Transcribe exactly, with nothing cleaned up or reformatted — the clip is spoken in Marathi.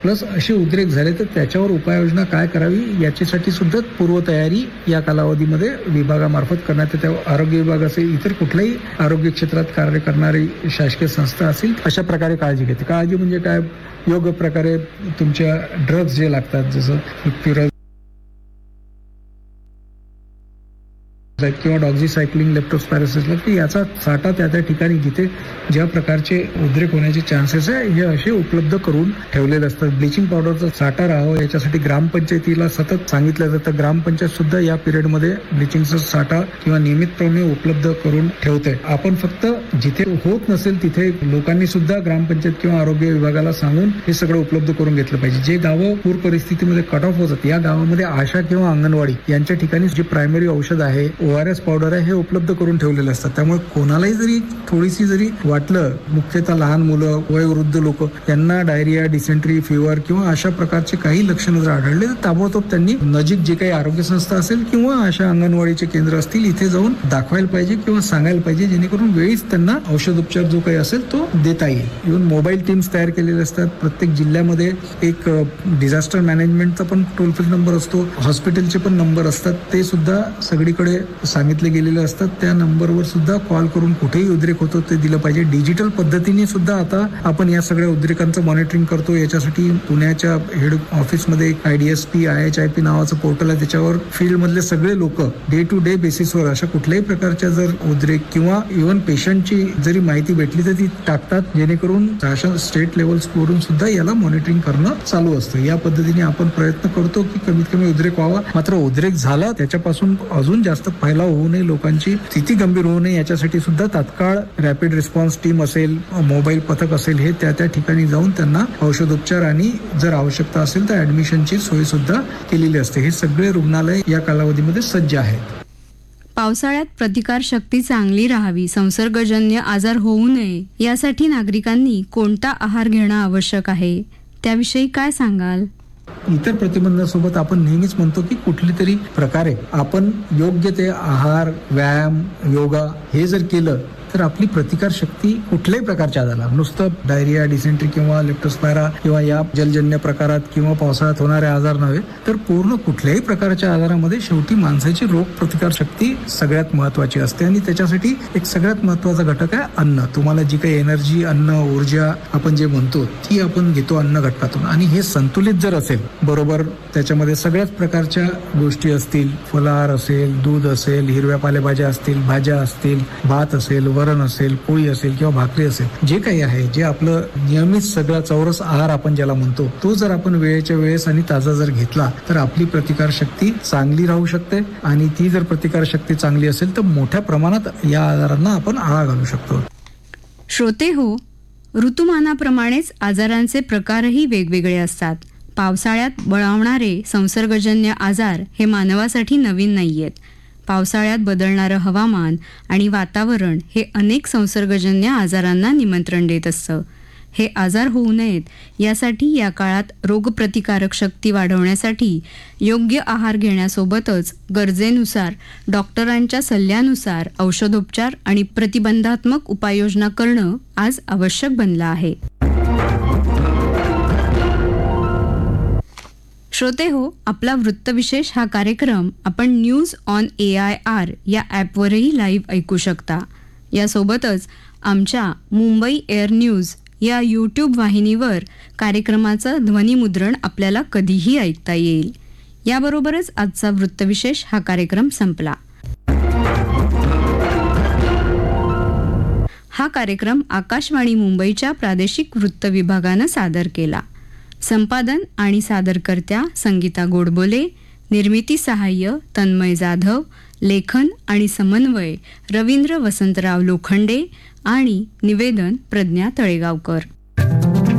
प्लस असे उद्रेक झाले तर त्याच्यावर उपाययोजना काय करावी याच्यासाठी सुद्धा पूर्वतयारी या कालावधीमध्ये विभागामार्फत करण्यात येते. आरोग्य विभाग असेल, इतर कुठल्याही आरोग्य क्षेत्रात कार्य करणारी शासकीय संस्था असेल, अशा प्रकारे काळजी घेते. काळजी म्हणजे काय, योग्य प्रकारे तुमच्या ड्रग्ज जे लागतात, जसं प्युरा किंवा डॉक्झीसायक्लिन, लेप्टोस्पायरोसिस, की याचा साठा त्या त्या ठिकाणी जिथे ज्या प्रकारचे उद्रेक होण्याचे चान्सेस आहे हे असे उपलब्ध करून ठेवलेले असतात. ब्लिचिंग पावडरचा साठा राहावा याच्यासाठी ग्रामपंचायतीला सतत सांगितलं जातं. ग्रामपंचायत सुद्धा या पिरियडमध्ये ब्लिचिंगचा साठा किंवा नियमितपणे उपलब्ध करून ठेवते. आपण फक्त जिथे होत नसेल तिथे लोकांनी सुद्धा ग्रामपंचायत किंवा आरोग्य विभागाला सांगून हे सगळं उपलब्ध करून घेतलं पाहिजे. जे गावं पूर परिस्थितीमध्ये कट ऑफ होतात या गावामध्ये आशा किंवा अंगणवाडी यांच्या ठिकाणी जे प्रायमरी औषध आहे, ओ आर एस पावडर आहे, हे उपलब्ध करून ठेवलेले असतात. त्यामुळे कोणालाही जरी थोडीशी जरी वाटलं, मुख्यतः लहान मुलं, वयोवृद्ध लोक यांना डायरिया, डिसेंट्री, फिवर किंवा अशा प्रकारचे काही लक्षणं जर आढळले तर ताबडतोब त्यांनी नजीक जे काही आरोग्य संस्था असेल किंवा अशा अंगणवाडीचे केंद्र असतील इथे जाऊन दाखवायला पाहिजे किंवा सांगायला पाहिजे, जेणेकरून वेळीच त्यांना औषधोपचार जो काही असेल तो देता येईल. इव्हन मोबाईल टीम्स तयार केलेले असतात. प्रत्येक जिल्ह्यामध्ये एक डिझास्टर मॅनेजमेंटचा पण टोल फ्री नंबर असतो, हॉस्पिटलचे पण नंबर असतात, ते सुद्धा सगळीकडे सांगितले गेलेले असतात. त्या नंबरवर सुद्धा कॉल करून कुठेही उद्रेक होतो ते दिलं पाहिजे. डिजिटल पद्धतीने सुद्धा आता आपण या सगळ्या उद्रेकांचं मॉनिटरिंग करतो. याच्यासाठी पुण्याच्या हेड ऑफिसमध्ये एक I D S P I H I P नावाचं पोर्टल आहे. त्याच्यावर फील्ड मधले सगळे लोक डे टू डे बेसिसवर अशा कुठल्याही प्रकारच्या जर उद्रेक किंवा इव्हन पेशंटची जरी माहिती भेटली तर ती टाकतात, जेणेकरून अशा स्टेट लेवल्स वरून सुद्धा याला मॉनिटरिंग करणं चालू असतं. या पद्धतीने आपण प्रयत्न करतो की कमीत कमी उद्रेक व्हावा. मात्र उद्रेक झाला त्याच्यापासून अजून जास्त फैलाव होऊ नये, लोकांची स्थिती गंभीर होऊ नये याच्यासाठी सुद्धा तात्काळ रॅपिड रिस्पॉन्स टीम असेल, मोबाईल पथक असेल, हे त्या त्या ठिकाणी जाऊन त्यांना औषधोपचार आणि जर आवश्यकता असेल तर ऍडमिशनची सोय सुद्धा केलेली असते. हे सगळे रुग्णालय या कालावधीमध्ये सज्ज आहेत. पावसाळ्यात प्रतिकार शक्ती चांगली राहावी, संसर्गजन्य आजार होऊ नये यासाठी नागरिकांनी कोणता आहार घेणं आवश्यक आहे, त्याविषयी काय सांगाल? इतर प्रतिबंधासोबत आपण नेहमीच म्हणतो की कुठली तरी प्रकारे आपण योग्य ते आहार, व्यायाम, योगा हे जर केलं तर आपली प्रतिकार शक्ती कुठल्याही प्रकारच्या आजाराला, नुसतं डायरिया, डिसेंट्री किंवा लेप्टोस्पायरा किंवा या जलजन्य प्रकारात किंवा पावसाळ्यात होणारे आजार नव्हे तर पूर्ण कुठल्याही प्रकारच्या आजारामध्ये शेवटी माणसाची रोग प्रतिकार शक्ती सगळ्यात महत्वाची असते. आणि त्याच्यासाठी एक सगळ्यात महत्वाचा घटक आहे अन्न. तुम्हाला जी काही एनर्जी, अन्न, ऊर्जा आपण जे म्हणतो ती आपण घेतो अन्न घटकातून. आणि हे संतुलित जर असेल बरोबर, त्याच्यामध्ये सगळ्याच प्रकारच्या गोष्टी असतील, फलाहार असेल, दूध असेल, हिरव्या पालेभाज्या असतील, भाज्या असतील, भात असेल, वरण असेल, पोळी असेल किंवा भाकरी असेल, जे काही आहे, जे आपलं नियमित सगळा चौरस आहार आपण ज्याला म्हणतो तो जर आपण वेळेच्या वेळेस आणि ताजा जर घेतला तर आपली प्रतिकार शक्ती चांगली राहू शकते. आणि ती जर प्रतिकार शक्ती चांगली असेल तर मोठ्या प्रमाणात या आजारांना आपण आळा घालू शकतो. श्रोते हो, ऋतुमानाप्रमाणेच आजारांचे प्रकारही वेगवेगळे असतात. पावसाळ्यात बळावणारे संसर्गजन्य आजार हे मानवासाठी नवीन नाहीयेत. पावसाळ्यात बदलणारं हवामान आणि वातावरण हे अनेक संसर्गजन्य आजारांना निमंत्रण देत असतं. हे आजार होऊ नयेत यासाठी या काळात रोगप्रतिकारक शक्ती वाढवण्यासाठी योग्य आहार घेण्यासोबतच गरजेनुसार डॉक्टरांच्या सल्ल्यानुसार औषधोपचार आणि प्रतिबंधात्मक उपाययोजना करणं आज आवश्यक बनलं आहे. श्रोते हो, आपला वृत्तविशेष हा कार्यक्रम आपण news on A I R या ॲपवरही लाईव्ह ऐकू शकता. यासोबतच आमच्या मुंबई एअर न्यूज या यूट्यूब वाहिनीवर कार्यक्रमाचं ध्वनिमुद्रण आपल्याला कधीही ऐकता येईल. याबरोबरच आजचा वृत्तविशेष हा कार्यक्रम संपला. हा कार्यक्रम आकाशवाणी मुंबईच्या प्रादेशिक वृत्त विभागानं सादर केला. संपादन आणि सादरकर्त्या संगीता गोडबोले, निर्मिती सहाय्य तन्मय जाधव, लेखन आणि समन्वय रवींद्र वसंतराव लोखंडे आणि निवेदन प्रज्ञा तळेगावकर.